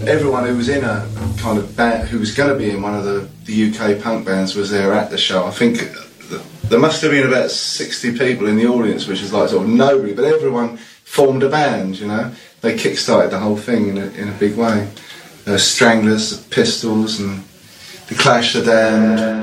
everyone who was in a kind of band, who was going to be in one of the UK punk bands was there at the show. I think there must have been about 60 people in the audience, which is like sort of nobody, but everyone formed a band, you know. They kick-started the whole thing in a big way. Stranglers, the Pistols, and the Clash, the Damned.